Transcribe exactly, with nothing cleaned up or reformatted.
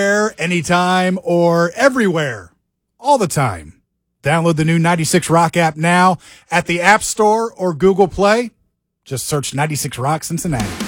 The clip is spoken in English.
Anytime or everywhere, all the time. Download the new ninety-six Rock app now at the App Store or Google Play. Just search ninety-six Rock Cincinnati.